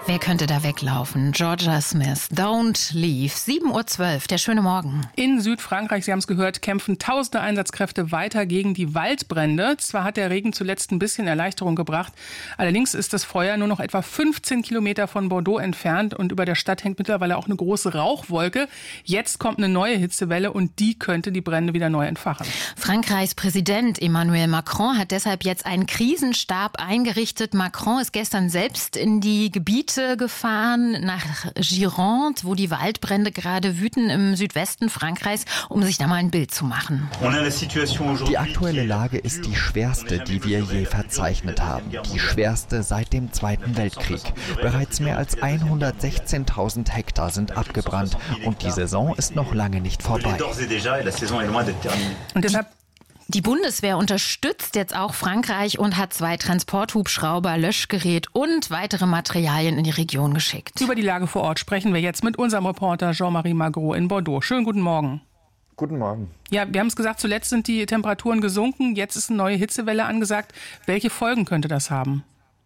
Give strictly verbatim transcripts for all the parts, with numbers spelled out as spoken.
Wer könnte da weglaufen? Jorja Smith, Don't Leave. sieben Uhr zwölf, der schöne Morgen. In Südfrankreich, Sie haben es gehört, kämpfen tausende Einsatzkräfte weiter gegen die Waldbrände. Zwar hat der Regen zuletzt ein bisschen Erleichterung gebracht, allerdings ist das Feuer nur noch etwa fünfzehn Kilometer von Bordeaux entfernt und über der Stadt hängt mittlerweile auch eine große Rauchwolke. Jetzt kommt eine neue Hitzewelle und die könnte die Brände wieder neu entfachen. Frankreichs Präsident Emmanuel Macron hat deshalb jetzt einen Krisenstab eingerichtet. Macron ist gestern selbst in die Gebiete gefahren, nach Gironde, wo die Waldbrände gerade wüten im Südwesten Frankreichs, um sich da mal ein Bild zu machen. Die aktuelle Lage ist die schwerste, die wir je verzeichnet haben. Die schwerste seit dem Zweiten Weltkrieg. Bereits mehr als hundertsechzehntausend Hektar sind abgebrannt und die Saison ist noch lange nicht vorbei. Und deshalb Die Bundeswehr unterstützt jetzt auch Frankreich und hat zwei Transporthubschrauber, Löschgerät und weitere Materialien in die Region geschickt. Über die Lage vor Ort sprechen wir jetzt mit unserem Reporter Jean-Marie Magro in Bordeaux. Schönen guten Morgen. Guten Morgen. Ja, wir haben es gesagt, zuletzt sind die Temperaturen gesunken, jetzt ist eine neue Hitzewelle angesagt. Welche Folgen könnte das haben?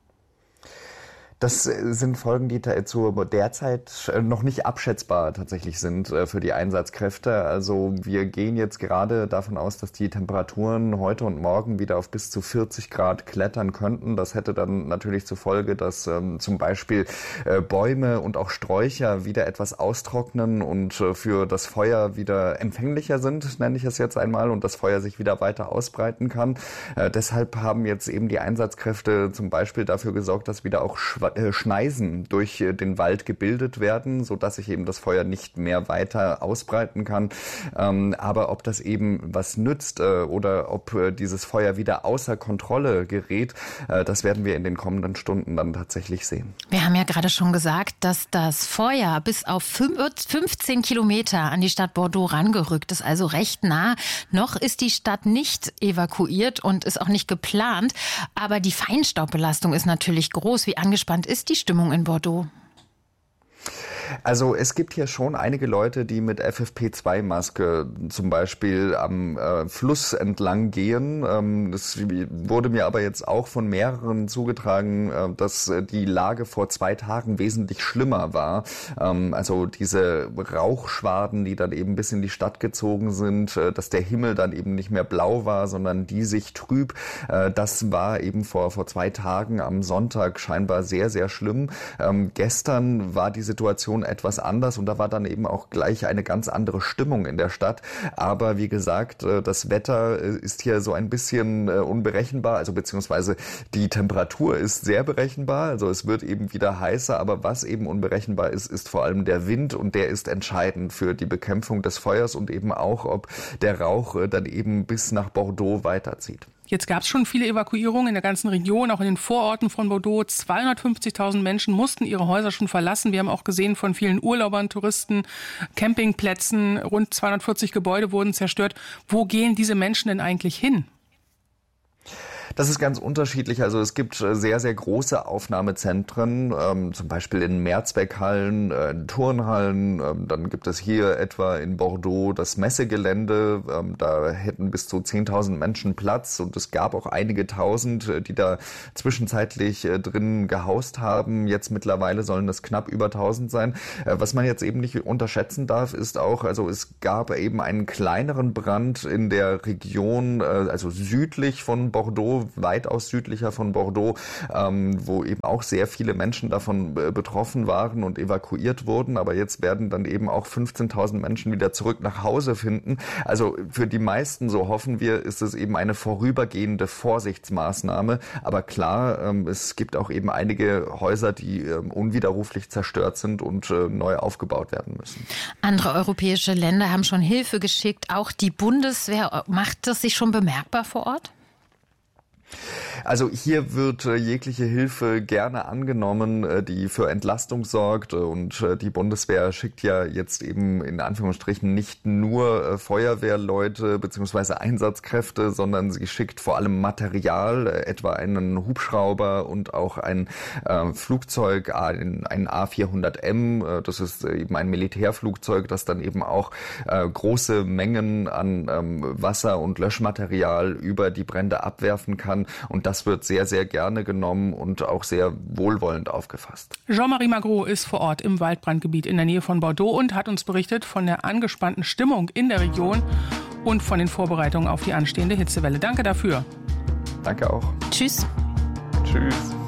Das sind Folgen, die zu derzeit noch nicht abschätzbar tatsächlich sind für die Einsatzkräfte. Also wir gehen jetzt gerade davon aus, dass die Temperaturen heute und morgen wieder auf bis zu vierzig Grad klettern könnten. Das hätte dann natürlich zur Folge, dass ähm, zum Beispiel äh, Bäume und auch Sträucher wieder etwas austrocknen und äh, für das Feuer wieder empfänglicher sind, nenne ich es jetzt einmal, und das Feuer sich wieder weiter ausbreiten kann. Äh, deshalb haben jetzt eben die Einsatzkräfte zum Beispiel dafür gesorgt, dass wieder auch Schwa- Schneisen durch den Wald gebildet werden, sodass sich eben das Feuer nicht mehr weiter ausbreiten kann. Ähm, aber ob das eben was nützt äh, oder ob äh, dieses Feuer wieder außer Kontrolle gerät, äh, das werden wir in den kommenden Stunden dann tatsächlich sehen. Wir haben ja gerade schon gesagt, dass das Feuer bis auf fünfzehn Kilometer an die Stadt Bordeaux rangerückt ist, also recht nah. Noch ist die Stadt nicht evakuiert und ist auch nicht geplant, aber die Feinstaubbelastung ist natürlich groß. Wie angespannt ist die Stimmung in Bordeaux? Also es gibt hier schon einige Leute, die mit F F P zwei Maske zum Beispiel am äh, Fluss entlang gehen. Ähm, das wurde mir aber jetzt auch von mehreren zugetragen, äh, dass die Lage vor zwei Tagen wesentlich schlimmer war. Ähm, also diese Rauchschwaden, die dann eben bis in die Stadt gezogen sind, äh, dass der Himmel dann eben nicht mehr blau war, sondern diesig trüb. Äh, das war eben vor, vor zwei Tagen am Sonntag scheinbar sehr, sehr schlimm. Ähm, gestern war die Situation etwas anders und da war dann eben auch gleich eine ganz andere Stimmung in der Stadt. Aber wie gesagt, das Wetter ist hier so ein bisschen unberechenbar, also beziehungsweise die Temperatur ist sehr berechenbar, also es wird eben wieder heißer, aber was eben unberechenbar ist, ist vor allem der Wind und der ist entscheidend für die Bekämpfung des Feuers und eben auch, ob der Rauch dann eben bis nach Bordeaux weiterzieht. Jetzt gab es schon viele Evakuierungen in der ganzen Region, auch in den Vororten von Bordeaux. zweihundertfünfzigtausend Menschen mussten ihre Häuser schon verlassen. Wir haben auch gesehen von vielen Urlaubern, Touristen, Campingplätzen. Rund zweihundertvierzig Gebäude wurden zerstört. Wo gehen diese Menschen denn eigentlich hin? Das ist ganz unterschiedlich. Also es gibt sehr, sehr große Aufnahmezentren, ähm, zum Beispiel in Mehrzweckhallen, äh, in Turnhallen. Ähm, dann gibt es hier etwa in Bordeaux das Messegelände. Ähm, da hätten bis zu zehntausend Menschen Platz. Und es gab auch einige Tausend, die da zwischenzeitlich äh, drin gehaust haben. Jetzt mittlerweile sollen es knapp über tausend sein. Äh, was man jetzt eben nicht unterschätzen darf, ist auch, also es gab eben einen kleineren Brand in der Region, äh, also südlich von Bordeaux, weitaus südlicher von Bordeaux, ähm, wo eben auch sehr viele Menschen davon äh, betroffen waren und evakuiert wurden. Aber jetzt werden dann eben auch fünfzehntausend Menschen wieder zurück nach Hause finden. Also für die meisten, so hoffen wir, ist es eben eine vorübergehende Vorsichtsmaßnahme. Aber klar, ähm, es gibt auch eben einige Häuser, die ähm, unwiderruflich zerstört sind und äh, neu aufgebaut werden müssen. Andere europäische Länder haben schon Hilfe geschickt. Auch die Bundeswehr. Macht das sich schon bemerkbar vor Ort? Also hier wird äh, jegliche Hilfe gerne angenommen, äh, die für Entlastung sorgt. Und äh, die Bundeswehr schickt ja jetzt eben in Anführungsstrichen nicht nur äh, Feuerwehrleute bzw. Einsatzkräfte, sondern sie schickt vor allem Material, äh, etwa einen Hubschrauber und auch ein äh, Flugzeug, ein, ein A vierhundert M. Äh, das ist eben ein Militärflugzeug, das dann eben auch äh, große Mengen an ähm, Wasser und Löschmaterial über die Brände abwerfen kann. Und das das wird sehr, sehr gerne genommen und auch sehr wohlwollend aufgefasst. Jean-Marie Magro ist vor Ort im Waldbrandgebiet in der Nähe von Bordeaux und hat uns berichtet von der angespannten Stimmung in der Region und von den Vorbereitungen auf die anstehende Hitzewelle. Danke dafür. Danke auch. Tschüss. Tschüss.